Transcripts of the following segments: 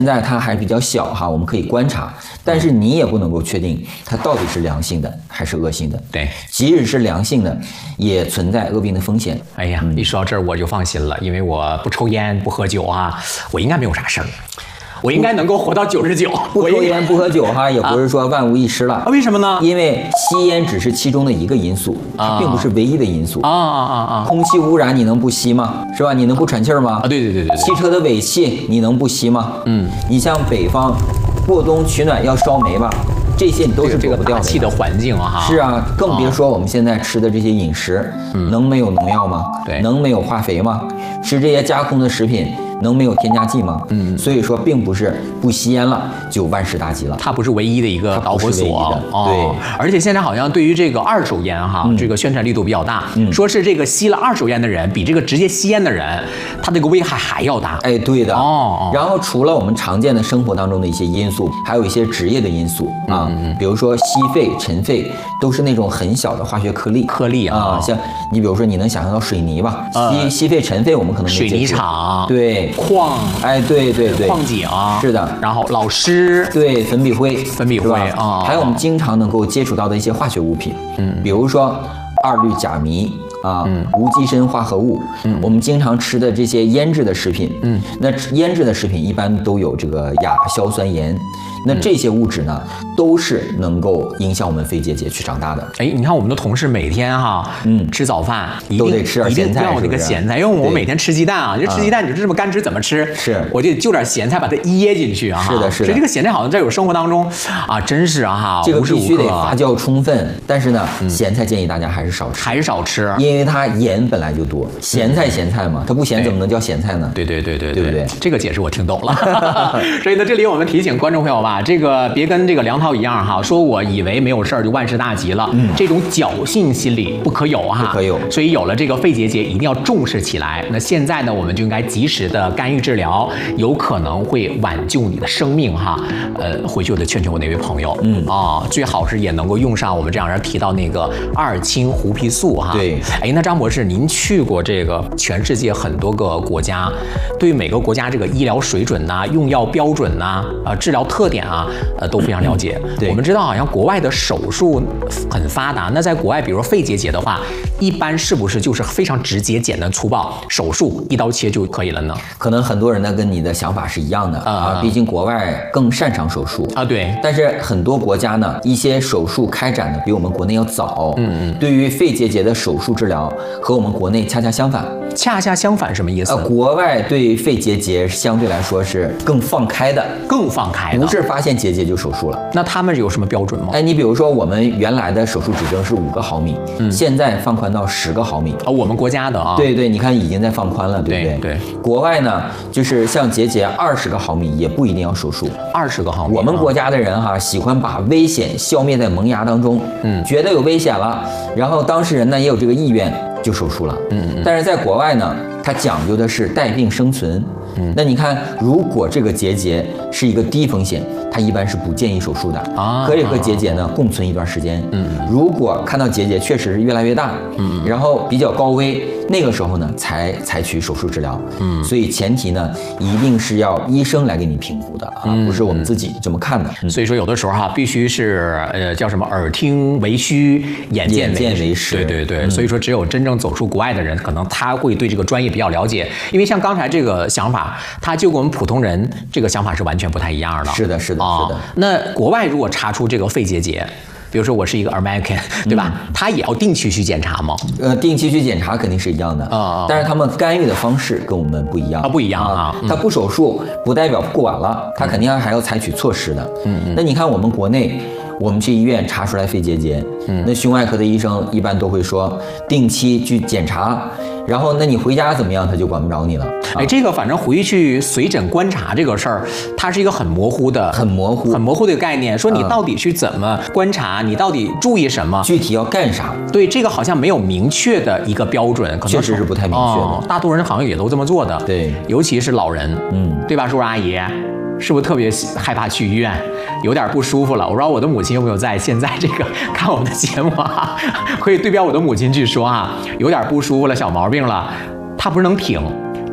现在它还比较小哈，我们可以观察，但是你也不能够确定它到底是良性的还是恶性的。 对， 即使是良性的，也存在恶病的风险。 哎呀，一说到这儿我就放心了，因为我不抽烟不喝酒啊，我应该没有啥事儿。我应该能够活到99。 不抽烟不喝酒哈，也不是说万无一失了。 为什么呢？ 因为吸烟只是其中的一个因素，它并不是唯一的因素。空气污染你能不吸吗？是吧？你能不喘气儿吗？ 对。 汽车的尾气你能不吸吗？你像北方过冬取暖要烧煤吧，这些你都是躲不掉的。 大气的环境哈。 是啊，更别说我们现在吃的这些饮食，能没有农药吗？ 对， 能没有化肥吗？吃这些加工的食品能没有添加剂吗？所以说并不是不吸烟了就万事大吉了， 它不是唯一的一个导火索。 对， 而且现在好像对于这个二手烟哈，这个宣传力度比较大，说是这个吸了二手烟的人比这个直接吸烟的人，他这个危害还要大。 哎，对的。然后除了我们常见的生活当中的一些因素，还有一些职业的因素啊，比如说吸肺、尘肺都是那种很小的化学颗粒啊，像你比如说你能想象到水泥吧？吸肺、尘肺我们可能没接触。 水泥厂。 对。 矿， 哎，对， 矿井， 是的。 然后老师， 对，粉笔灰啊， 还有我们经常能够接触到的一些化学物品，比如说2氯甲醚啊，无机砷化合物，我们经常吃的这些腌制的食品，那腌制的食品一般都有这个亚硝酸盐。那这些物质呢，都是能够影响我们肺结节去长大的。 哎，你看我们的同事每天哈，吃早饭都得吃点咸菜， 要这个咸菜，因为我每天吃鸡蛋啊，就吃鸡蛋，你就这么干吃怎么吃？ 是， 我就就点咸菜把它噎进去啊。 是的。 所以这个咸菜好像在有生活当中啊，真是啊哈， 这个必须得发酵充分。但是呢，咸菜建议大家还是少吃，因为它盐本来就多。咸菜嘛，它不咸怎么能叫咸菜呢？ 对， 对不对？ 这个解释我听懂了。所以呢，这里我们提醒观众朋友吧，这个别跟这个梁涛一样哈，说我以为没有事儿就万事大吉了，这种侥幸心理不可有哈， 不可有。 所以有了这个肺结节，一定要重视起来。那现在呢，我们就应该及时的干预治疗，有可能会挽救你的生命哈。回去我得劝劝我那位朋友，最好是也能够用上我们这两人提到那个2氢胡皮素哈。 对， 哎，那张博士，您去过这个全世界很多个国家，对每个国家这个医疗水准呐、用药标准呐、治疗特点啊，都非常了解。我们知道好像国外的手术很发达，那在国外比如说肺结节的话，一般是不是就是非常直接简单粗暴，手术一刀切就可以了呢？ 可能很多人呢跟你的想法是一样的啊，毕竟国外更擅长手术啊。对， 但是很多国家呢，一些手术开展的比我们国内要早。对于肺结节的手术治疗和我们国内恰恰相反。 恰恰相反什么意思？ 国外对肺结节相对来说是更放开的，不是发现结节就手术了。 那他们有什么标准吗？ 哎，你比如说我们原来的手术指征是5个毫米，现在放宽到10个毫米。 我们国家的啊。 对，你看已经在放宽了，对不对？ 对。 国外呢，就是像结节20个毫米也不一定要手术。 20个毫米。 我们国家的人哈，喜欢把危险消灭在萌芽当中，觉得有危险了，然后当事人呢也有这个意愿就手术了。但是在国外呢，它讲究的是带病生存。那你看，如果这个结节是一个低风险，它一般是不建议手术的，可以和结节呢共存一段时间。如果看到结节确实是越来越大，然后比较高危，那个时候呢才采取手术治疗。所以前提呢一定是要医生来给你评估的啊，不是我们自己这么看的。 所以说有的时候哈，必须是叫什么耳听为虚，眼见为实。对。所以说只有真正走出国外的人，可能他会对这个专业比较了解，因为像刚才这个想法，他就跟我们普通人这个想法是完全不太一样的。 是的。 那国外如果查出这个肺结节，比如说我是一个 American， 对吧？他也要定期去检查吗？ 定期去检查肯定是一样的但是他们干预的方式跟我们不一样不一样啊。 他不手术不代表不管了，他肯定还要采取措施的。那你看我们国内，我们去医院查出来肺结节，那胸外科的医生一般都会说定期去检查，然后那你回家怎么样他就管不着你了。 哎，这个反正回去随诊观察这个事儿，它是一个很模糊的一个概念，说你到底去怎么观察，你到底注意什么， 具体要干啥？ 对，这个好像没有明确的一个标准，可能确实是不太明确的。 大多数人好像也都这么做的。 对， 尤其是老人，对吧，叔叔阿姨？是不是特别害怕去医院，有点不舒服了？我不知道我的母亲有没有在现在这个看我们的节目啊，可以对标我的母亲去说啊，有点不舒服了，小毛病了，他不是能挺，他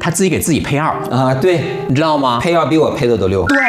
他自己给自己配药啊，对， 你知道吗？ 配药比我配的都溜。 对。